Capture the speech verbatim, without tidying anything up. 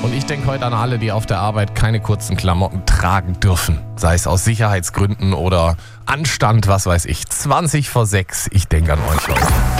Und ich denke heute an alle, die auf der Arbeit keine kurzen Klamotten tragen dürfen. Sei es aus Sicherheitsgründen oder Anstand, was weiß ich. zwanzig vor sechs, ich denke an euch heute.